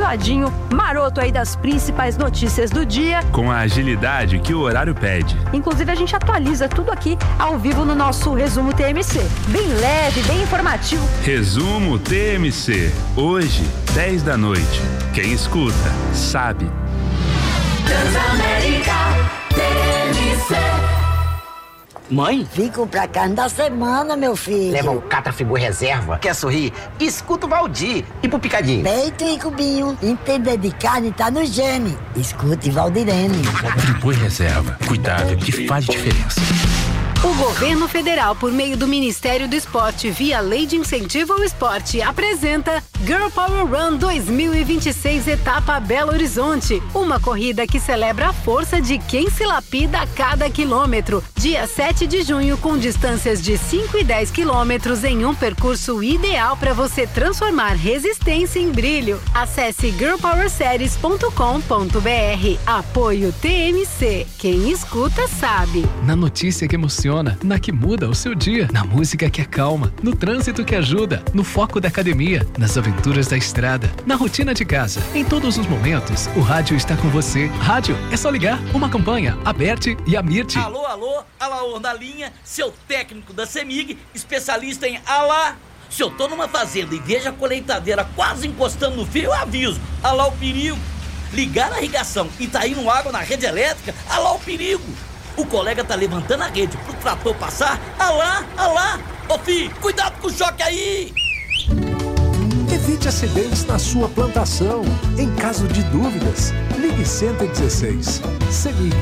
ladinho maroto aí das principais notícias do dia. Com a agilidade que o horário pede. Inclusive a gente atualiza tudo aqui ao vivo no nosso Resumo TMC. Bem leve, bem informativo. Resumo TMC. Hoje, 10 da noite. Quem escuta, sabe. Transamérica TMC. Mãe? Vim comprar carne da semana, meu filho. Leva o Catrafigur Reserva. Quer sorrir? Escuta o Valdir. E pro Picadinho? Peito e cubinho. Entender de carne tá no gene. Escute Valdirene. Catrafigur Reserva. Cuidado que faz diferença. O governo federal, por meio do Ministério do Esporte, via Lei de Incentivo ao Esporte, apresenta Girl Power Run 2026, etapa Belo Horizonte. Uma corrida que celebra a força de quem se lapida a cada quilômetro. Dia 7 de junho, com distâncias de 5 e 10 quilômetros em um percurso ideal para você transformar resistência em brilho. Acesse girlpowerseries.com.br. Apoio TMC. Quem escuta sabe. Na notícia que emociona, na que muda o seu dia, na música que acalma, no trânsito que ajuda, no foco da academia, nas aventuras da estrada, na rotina de casa. Em todos os momentos, o rádio está com você. Rádio é só ligar. Uma campanha, Aberte e Amirte. Alô, Alaor na linha, seu técnico da CEMIG, especialista em alá. Se eu tô numa fazenda e vejo a colheitadeira quase encostando no fio, eu aviso. Alá o perigo. Ligar a irrigação e tá indo água na rede elétrica, alá o perigo. O colega tá levantando a rede pro trator passar. Alá! Ô filho, cuidado com o choque aí! Evite acidentes na sua plantação. Em caso de dúvidas, ligue 116. CEMIG.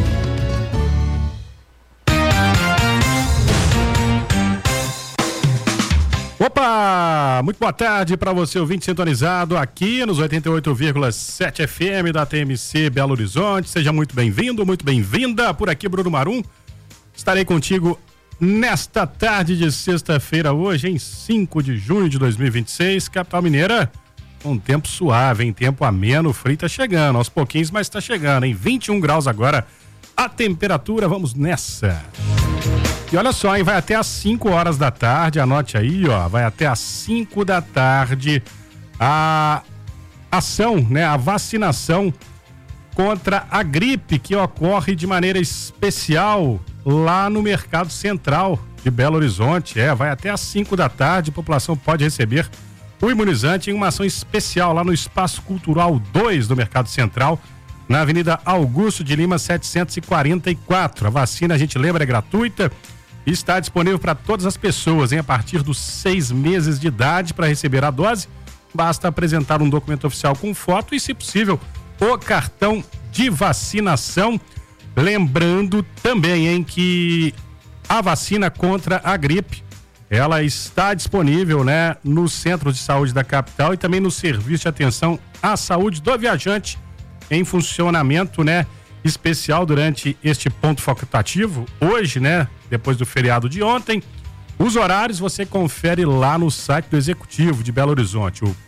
Opa! Muito boa tarde para você, ouvinte sintonizado aqui nos 88,7 FM da TMC Belo Horizonte. Seja muito bem-vindo, muito bem-vinda. Por aqui, Bruno Marum. Estarei contigo nesta tarde de sexta-feira, hoje, em 5 de junho de 2026. Capital Mineira, com tempo suave, em tempo ameno. O frio tá chegando, aos pouquinhos, mas tá chegando, em 21 graus agora a temperatura. Vamos nessa. E olha só, hein, vai até às 5 horas da tarde, anote aí, ó, vai até às 5 da tarde a ação, né, a vacinação contra a gripe que ocorre de maneira especial lá no Mercado Central de Belo Horizonte. Vai até às 5 da tarde, a população pode receber o imunizante em uma ação especial lá no Espaço Cultural 2 do Mercado Central, na Avenida Augusto de Lima 744. A vacina, a gente lembra, é gratuita. Está disponível para todas as pessoas, a partir dos 6 meses de idade. Para receber a dose, basta apresentar um documento oficial com foto e, se possível, o cartão de vacinação. Lembrando também, hein, que a vacina contra a gripe, ela está disponível, né, no Centro de Saúde da capital e também no Serviço de Atenção à Saúde do Viajante, em funcionamento, né, especial durante este ponto facultativo. Hoje, né, depois do feriado de ontem, os horários você confere lá no site do Executivo de Belo Horizonte, o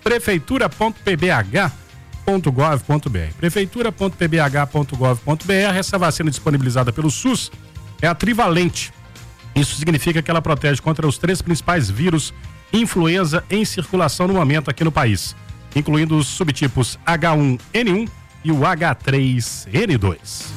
prefeitura.pbh.gov.br. prefeitura.pbh.gov.br. Essa vacina disponibilizada pelo SUS é a trivalente. Isso significa que ela protege contra os 3 principais vírus influenza em circulação no momento aqui no país, incluindo os subtipos H1N1 e o H3N2.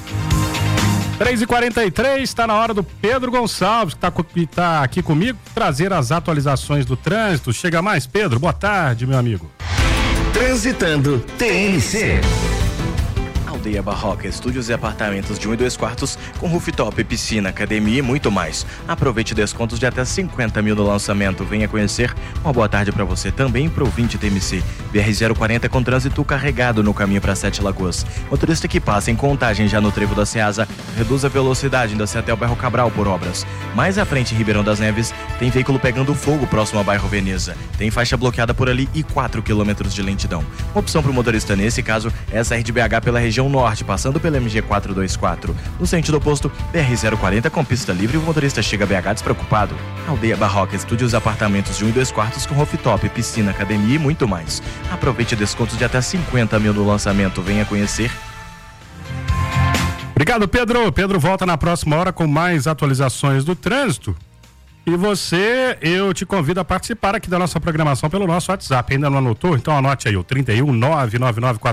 3h43, está na hora do Pedro Gonçalves, que tá aqui comigo, trazer as atualizações do trânsito. Chega mais, Pedro. Boa tarde, meu amigo. Transitando TMC. Aldeia Barroca, estúdios e apartamentos de 1 e 2 quartos com rooftop, piscina, academia e muito mais. Aproveite descontos de até 50 mil no lançamento. Venha conhecer. Uma boa tarde para você também, pro ouvinte TMC. BR-040 com trânsito carregado no caminho para Sete Lagoas. Motorista que passa em Contagem já no trevo da Ceasa, reduz a velocidade, ainda até o bairro Cabral por obras. Mais à frente, em Ribeirão das Neves, tem veículo pegando fogo próximo ao bairro Veneza. Tem faixa bloqueada por ali e 4 quilômetros de lentidão. Opção para o motorista nesse caso é sair de BH pela região norte, passando pela MG 424. No sentido oposto, BR-040 com pista livre e o motorista chega a BH despreocupado. Aldeia Barroca, estúdios e apartamentos de 1 e 2 quartos com rooftop, piscina, academia e muito mais. Aproveite descontos de até 50 mil no lançamento. Venha conhecer. Obrigado, Pedro. Pedro volta na próxima hora com mais atualizações do trânsito. E você, eu te convido a participar aqui da nossa programação pelo nosso WhatsApp. Ainda não anotou? Então anote aí o 31 999